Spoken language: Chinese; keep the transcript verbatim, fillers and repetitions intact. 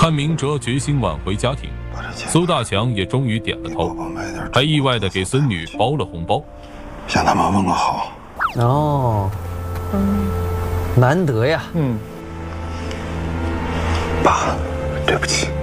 看明哲决心挽回家庭，苏大强也终于点了头，还意外的给孙女包了红包， 向他们问个好。 哦，嗯，难得呀。 嗯， 爸，对不起。